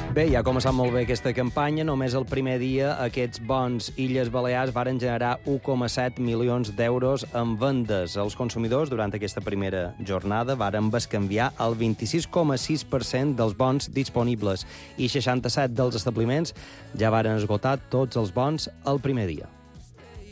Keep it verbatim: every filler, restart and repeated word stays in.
Bé, ja ha començat molt bé aquesta campanya. Només el primer dia aquests bons Illes Balears varen generar un coma set milions d'euros en vendes. Els consumidors, durant aquesta primera jornada, varen bescanviar el vint-i-sis coma sis per cent dels bons disponibles i seixanta-set dels establiments ja varen esgotar tots els bons el primer dia.